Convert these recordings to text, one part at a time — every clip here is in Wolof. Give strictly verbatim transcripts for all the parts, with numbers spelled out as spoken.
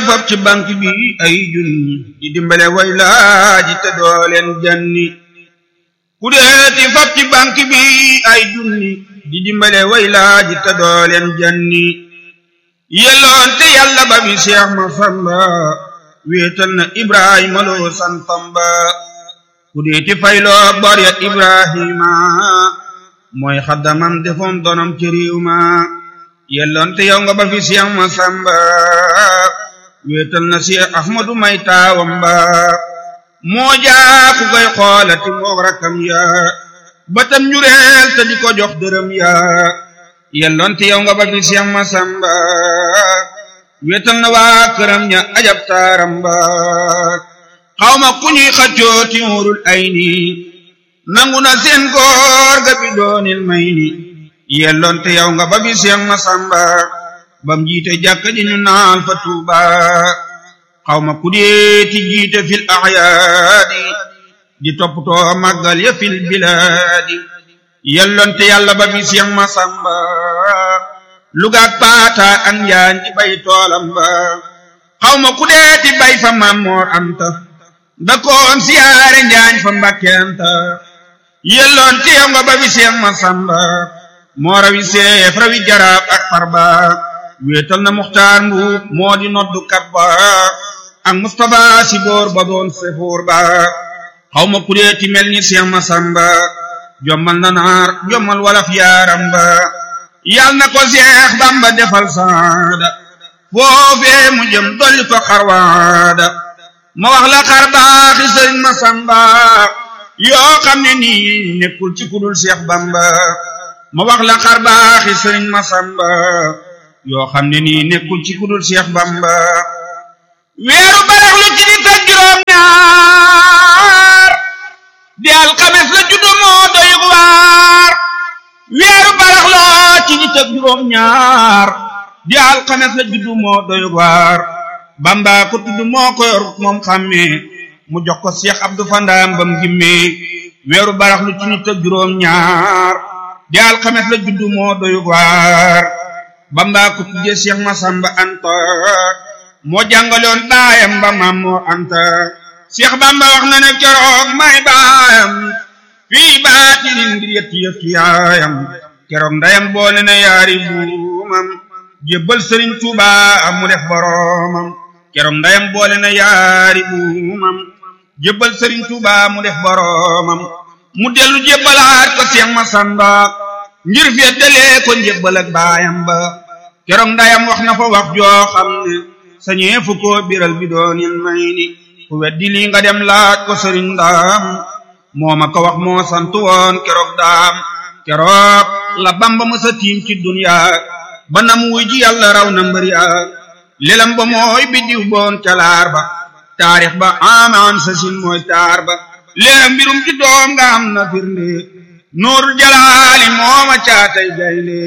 fab ci banque bi ay junni di dimbale way laaji te doo leen janni ku deeti fab ci banque bi ay junni di dimbale way laaji te doo leen janni yelloon te yàlla ba bi Seex Masamba wéetal na Ibrahima loo santam ba ku deeti fayloo bor ya Ibrahima mooy xaddamam defoon donom ci réew ma yelloon te yow nga ba fi Seex Masamba wéetal na Seex Ahmadu may taawam ba moo jaa ku koy xoolati moog rakkam ya batam njureel te di ko jox dërëm ya yelloon te yow nga ba fi Seex Masamba wéetal na waa këram ña ajab taaram ba xawma ku ñuy xaccoo ti wurul ay ni nangu na seen góor ga bi doonil may ni yelloon te yow nga ba fi Seex Masamba bam jiite jàkka ji ñu naal fa Tuuba xawma ku deeti jiite fil ahyaadi di toppatoo màggal ya fil bilaadi yelloon te yàlla ba fi Seex Masamba lugaak paata ak njaañ di bay toolam ba xawma ku deeti bay fa Maam Moor Anta da koon siyaare njaañ fa Mbàkke Anta yelloon te yow nga ba fi Seex Masamba moo rawi seef rawi jaraaf ak farba wéetal na Muxtaar Mbuub moo di noddu kat ba ak Mustafa si boor ba doon sefoor ba xawma ku deeti mel ni Seex Masamba jommal na naar jommal walaf yaaram ba yal na ko Seex Bamba defal saada foofee mu jëm dolli ko xarwaada ma wax la xar baaxi Sëriñ Masamba yoo xam ne nii nekkul ci kudul Seex Bamba ma wax la xar baaxi Sëriñ Masamba yoo xam ne nii nekkul ci kudul Seex Bamba weeru baraxlu ci nit ak juróom ñaar di alxames la juddu moo doy waar weeru baraxlu ci nit ak juróom ñaar di alxames la juddu moo doy waar Bamba ko tudd moo ko yor moom xàmmee mu jox ko Seex Abdu Fandaam bam gimmee weeru baraxlu ci nit ak juróom ñaar di alxames la juddu moo doy waar Bamba ko tuddee Seex Masamba Anta moo jàngaloon baayam ba Maam Moor Anta Seex Bamba wax na ne keroog may baayam fii baatinin ngir yetti yëf ci yaayam keroog ndeyam boole na yaari buumam jébbal Sëriñ Tuuba mu def boroomam keroog ndeyam boole na yaari buumam jébbal Sëriñ Tuuba mu def boroomam mu dellu jébbalaat ko Seex Masamba ngir feddalee ko njébbal ak baayam ba keroog ndeyam wax na fa wax joo xam ne sañee fu ko biral bi doonil may ni ku weddi lii nga dem laaj ko Sëriñ Ndaam moo ma ko wax moo sant woon keroog daam keroog la Bamba mësa tiim ci dunya ba nam wuy ji yàlla raw na mbër ya lelam ba mooy biddiw boon calaar ba taarix ba amaan sa sin mooy taar ba leeram mbirum ci doom nga am na firnde nuurul jalaali mooma caatay gaynde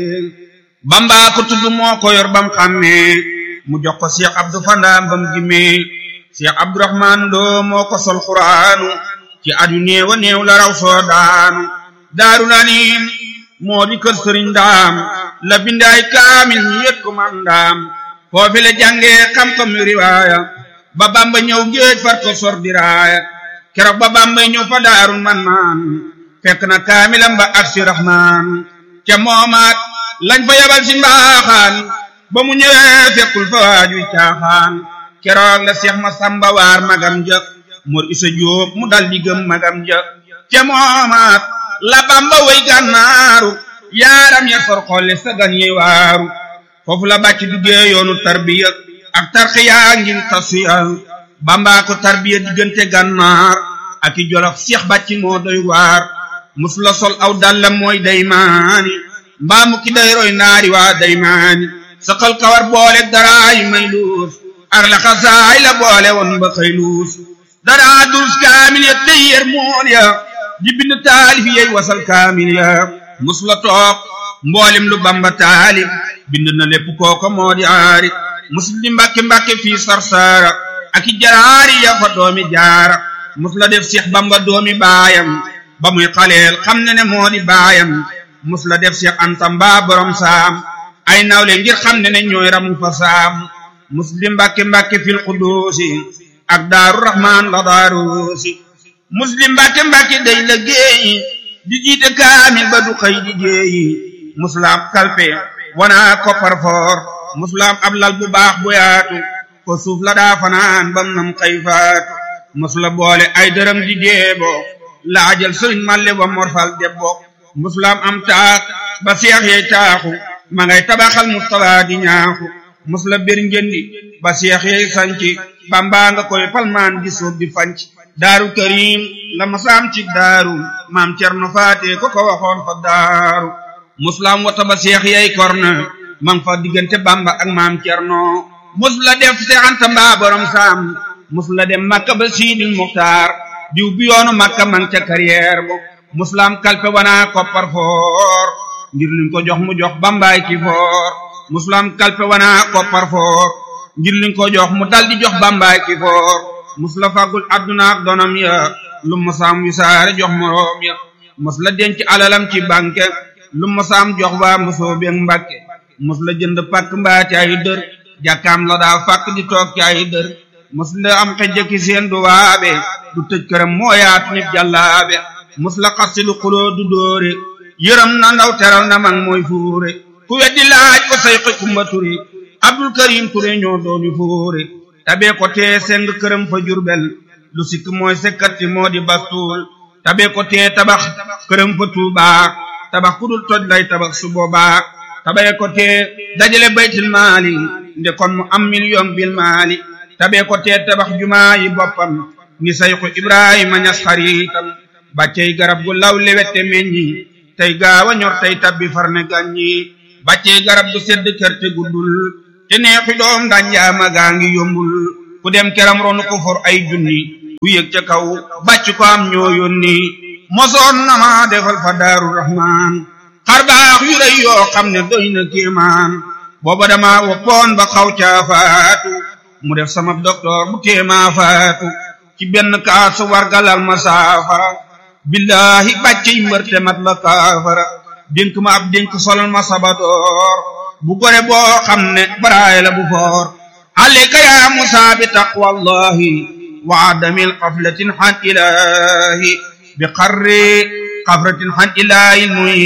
Bamba ko tudd moo ko yor bam xàmmee mu jox ko Seex Abdu Fandaam bam gimmee Seex Abdurahmaan Lo moo ko sol Quraanu ci at yu néew a néew la raw soo daanu Daarul Anim moo di kër Sëriñ Ndaam la bindaay kaamil ñu yët ko man ndaam foofi la jàngee xam-xam yu riwaaya ba Bamba ñëw géej far ko sor diraaya keroog ba Bamba ñëw fa Daarul Manaan fekk na kaamilam ba ak si Rahmaan ca moomaat lañ fa yabal si mbaaxaan ba mu ñëwee fekkul fa waajuy caaxaan keroog la Seex Masamba waar magam ja Mor Isa Jóob mu dal di gëm magam ja ca moomaat la Bamba way gànnaaru yaaram ya for xolle sagan yi waaru foofu la bàcc duggee yoonu tarbiya ak tarxiya ngir tasiya Bamba ko tarbiya diggante gànnaar ak i jolof Seex bàcc moo doy waar musula sol aw dallam mooy daymaani mbaamu ki day roy naari waa daymaani saqal kawar boole daraay may luus ar la xasaay la boole woon ba xëy luus daraa dus kaamil ya tëyër mool ya di bind taalif yey wasal kaamil ya musula toog mboolem lu Bamba taalif bind na lépp kooko moo di aari musul di mbàkke mbàkke fii Sarsara ak i jaraari ya fa doomi jaara musula def Seex Bamba doomi baayam ba muy xaleel xam ne ne moo di baayam musula def Seex Anta mbaa borom saam ay nawle ngir xam ne ne ñooy ramu fa saam muslim mbàkke mbàkke fil qudusi ak daaru rahman la daarusi muslim mbàkke mbàkke day la géeyi di jiite kaamil ba du xëy di géeyi musulaam kalpe wana koppar foor musulaam ab lal bu baax bu yaatu ko suuf la daa fanaan bam nam xëy faatu musula boole ay dërëm di deebo laajal sëriñ malle wa morfal debbo musulaam am taak ba seex yey taaxu ma ngay tabaxal Mustafa di ñaaxu musula bir njëndi ba seex yey sanci Bamba nga koy palmaan di suuf di fanc daaru karim la masaam ci daaru maam Cerno faate ko ko waxoon fa daaru musulaam wata ba seex yey korna mang fa diggante Bamba ak maam Cerno musula def Seex Anta mbaa borom saam musula dem Makka ba Siidil Muxtaar diw bi yoonu Makka mang ca carrière bo musulaam kalpe wana koppar foor ngir liñ ko jox mu jox Bambaay ki foor musulaam kalpe wana koppar foor ngir liñ ko jox mu daldi jox Bambaay ki foor musula fagul adduna ak donam ya lu musaam wisaare jox moroom ya musula denc alalam ci banque lu musaam jox waa musoo beeg Mbàkke musula jënd pàkk mbaa ci ay dër jàkkaam la daa fàkk di toog ci ay dër musula am xejjaki seen du waabe du tëj këram moo yaatu nit jàllaabe musula xasti lu xuloo du dóore yërëm na ndaw teral na mag mooy fuure ku weddi laaj ko sayxi Kumba Ture Abdul Karim Ture ñoo doomi fuure tabee ko tee seng këram fa Jurbel lu sikk mooy sekkati moo di bastuul tabee ko tee tabax këram fa Tuubaa tabax ku dul toj lay tabax su boobaa tabee ko tee dajale baytil maali nde kon mu am million bil maali tabee ko tee tabax jumaa yi boppam ni sayxu Ibrahima Ñas xariitam bàccey garab gu law lewette meññi tey gaawa ñor tey tabbi farne gàññi bàccey garab gu sedd kerte guddul te neexi doom gànjaama gaa ngi yombul ku dem keram ronu ko for ay junni ku yëg ca kaw bàcc ko am ñoo yónni mosoon na ma defal fa Daaru Rahmaan xar baax yu rëy yoo xam ne doy na kéemaan booba dama woppoon ba xaw caa faatu mu def sama docteur bu téemaa faatu ci benn kaas wargalal ma saafara billahi bàccey mbërte mat la kaafara dénk ma ab dénk solal ma sabadoor bu gore boo xam ne baraay la bu foor alayka ya Musa bi taqwallahi wa adamil qaflatin han ilahi bi qarri qafratin han ilahi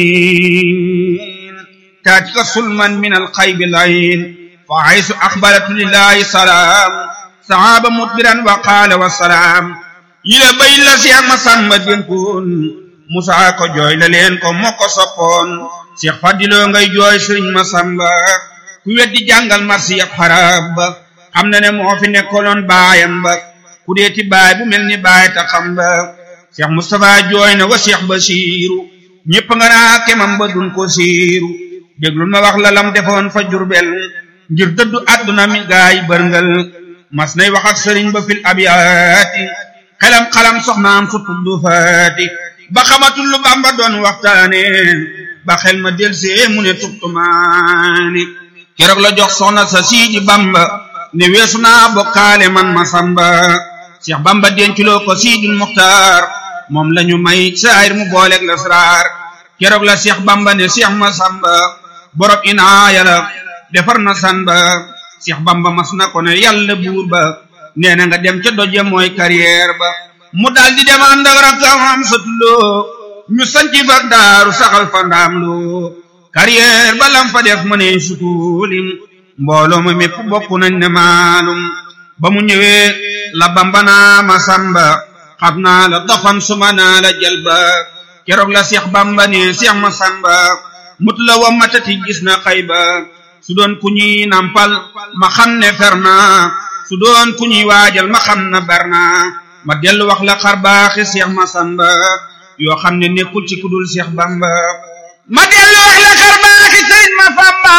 muin taatika sulman min alxaybi layin fa haysu akhbaratu lillahi salaam sahaba mudbiran wa qaala wa salaam yile bay la Seex Masamba dénkoon Musaa ko jooy la leen ko moo ko soppoon Seex Fadiloo ngay jooy Sëriñ Masamba ku weddi jàngal marsi ak xarab ba xam na ne moo fi nekkoloon baayam ba ku deeti baay bu mel ni baay ta xam ba Seex Mustafa jooy na wa Seex Basiiru ñépp nga naa kemam ba dun ko siiru déglul ma wax la lam defoon fa Jurbel ngir dëddu àdduna mi gaay bërngal mas nay wax ak sëriñ ba fil abiyaati xelam xalam soxnaam su tuddu faati ba xamatul lu Bamba doon waxtaane ba xel ma delsee mu ne tubtumaani keroog la jox soxna sa Siidi Bamba ne weesu naa bokkaale man Masamba Seex Bamba denculoo ko Siidil Muxtaar moom lañu may saayir mu booleeg lasraar keroog la Seex Bamba ne Seex Masamba borom inaaya la defar na san ba Seex Bamba mas na ko ne yàlla buur ba nee na nga dem ca doje mooy carrière ba mu daldi dem ànd ak rakkam am satuloo ñu sanci fa daaru saxal fa ndaam loo carrière ba lam fa def ma ne sukulim mbooloo ma mépp bokk nañ ne maalum ba mu ñëwee la Bamba naa Masamba xam naa la dafan suma naa la jalba keroog la Seex Bamba ne Seex Masamba mut la wa matati gis na xayba su doon ku ñuy nampal ma xam ne fer naa su doon ku ñuy waajal ma xam na bar naa ma dellu wax la xar baaxi Seex Masamba yoo xam ne nekkul ci kudul Seex Bamba ma dellu wax la xar baaxi Sëriñ Masamba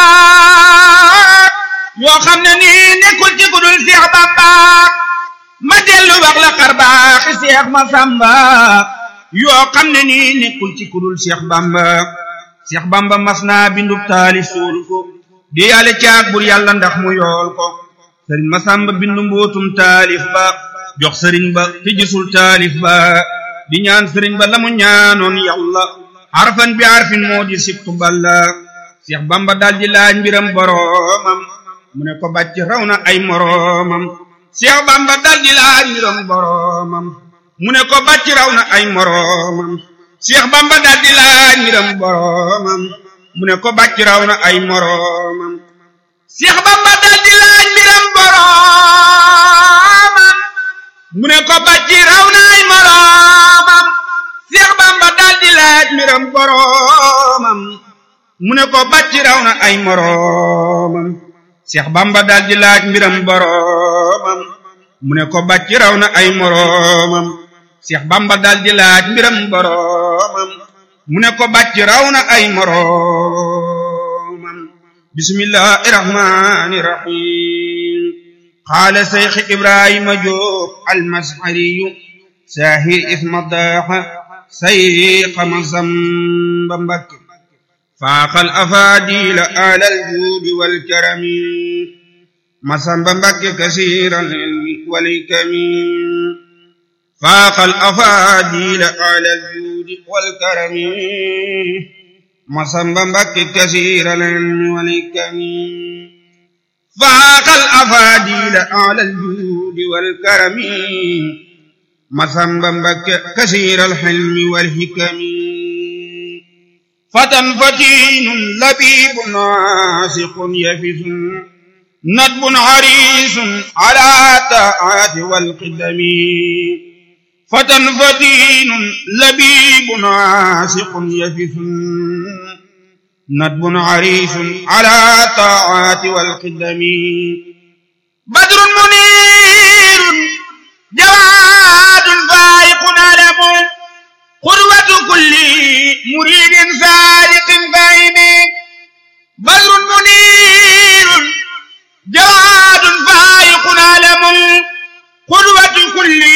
yoo xam ne nii nekkul ci kudul Seex Bamba ma dellu wax la xar baaxi Seex Masamba yoo xam ne nii nekkul ci kudul Seex Bamba Seex Bamba mas naa bindub taalif suul ko di yàlla caag bur yàlla ndax mu yool ko Sëriñ Masamba bindu mbootum taalif ba jox sëriñ ba te gisul taalif ba di ñaan sëriñ ba la mu ñaanoon yàlla harfan bi harfin moo di sibtu balla Seex Bamba daldi laaj mbiram boroomam mu ne ko bàcc raw na ay moroomam Seex Bamba daldi laaj mbiram boroomam mu ne ko bàcc raw na ay moroomam Seex Bamba daldi laaj mbiram boroomam mu ne ko bàcc raw na ay moroomam Seex Bamba daldi laaj mbiram boroomam mu ne ko bàcc raw na ay moroomam Seex Bamba daldi laaj mbiram boroomam mu ne ko bàcc raw na ay moroomam Seex Bamba daldi laaj mbiram boroomam mu ne ko bàcc raw na ay moroomam Seex Bamba daldi laaj mbiram boroomam mu ne ko bàcc raw na ay moroomam bismillahi rahmani rahim qaala Seex Ibrahima Jóob al-Mashariyu saahir isma daaxa sayqa Masamba Mbakke faaxal afaadiila alal juudi wal karami Masamba Mbakke kasiiral ilmi wal hikami faaxal afaadiila alal juudi wal karami Masamba Mbakke kasiiral ilmi wal hikami faaxal afaadiila alal juudi wal karami Masamba Mbakke kasiiral ilmi wal hikami fatan fatinun labibun aasiqun yafisun nadbun harisun ala taati wal qidami fatan fatinun labibun aasiqun yafisun nadbun harisun ala taati wal qidami badrun munirun jawaadun faayiqun alamun qurwatu kulli muridin saadiqin faahimin badrun munirun jawaadun faayiqun alamun qurwatu kulli